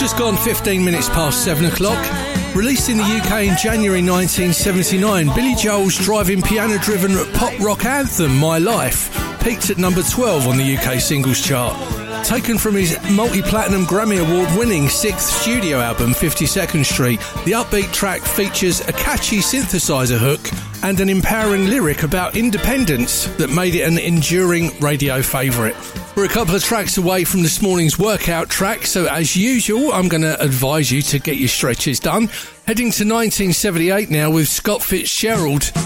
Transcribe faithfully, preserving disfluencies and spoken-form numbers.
Just gone fifteen minutes past seven o'clock. Released in the U K in January nineteen seventy-nine, Billy Joel's driving piano-driven pop rock anthem, My Life, peaked at number twelve on the U K singles chart. Taken from his multi-platinum Grammy Award-winning sixth studio album, fifty-second Street, the upbeat track features a catchy synthesizer hook and an empowering lyric about independence that made it an enduring radio favourite. We're a couple of tracks away from this morning's workout track, so as usual, I'm going to advise you to get your stretches done. Heading to nineteen seventy-eight now with Scott Fitzgerald